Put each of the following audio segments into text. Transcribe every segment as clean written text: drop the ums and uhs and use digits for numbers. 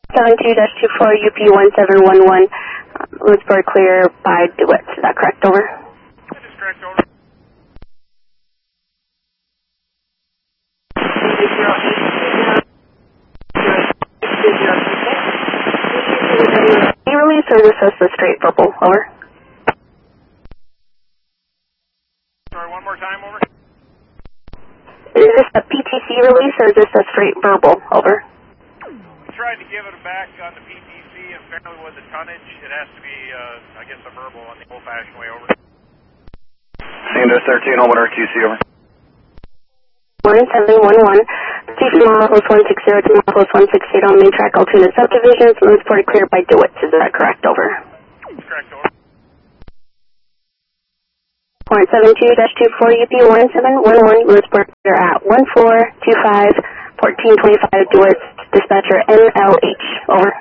72-24 UP1711, Lewisburg clear by DeWitt. Is that correct? Over. That is correct. Over. Release or is this just a straight verbal? Over. Sorry, one more time. Over. Is this a PTC release or is this a straight verbal? Over. We tried to give it back on the PTC, and apparently with the tonnage, it has to be, I guess, a verbal on the old-fashioned way. Over. Sanders 13, home at RTC. Over. 1711, Chief Miles 160 to Miles 168 on main track Altoona subdivisions, Lewisburg clear by DeWitt. Is that correct? Over. That's correct. Over. 72-24 UP1711, Lewisburg clear at 1425, 1425 DeWitt, dispatcher NLH. Over.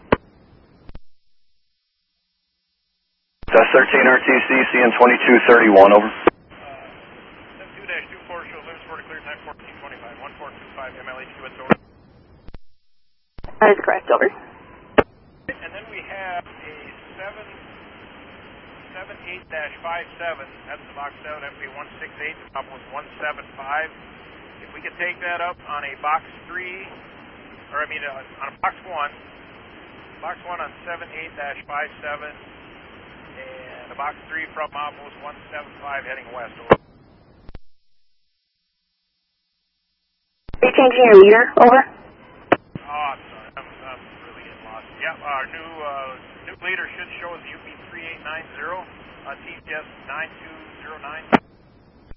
That's 13 RTC, CN 2231. Over. 72-24 shows Lewisburg clear time 1425, 1425 MLH DeWitt. Over. That is correct. Over. And then we have a 78-57, that's the box 7, FB 168, the top was 175. If we could take that up on a box 3, or I mean on a box 1 on 78-57, and a box 3 from almost 175 heading west. Over. Are you changing your meter? Over. Oh, I'm sorry, I'm really getting lost. Yeah, our new leader should show us UP 3890 on TCS 9209.